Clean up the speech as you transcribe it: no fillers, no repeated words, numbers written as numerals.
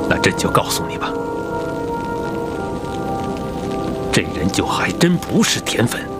那朕就告诉你吧，这人就还真不是田汾。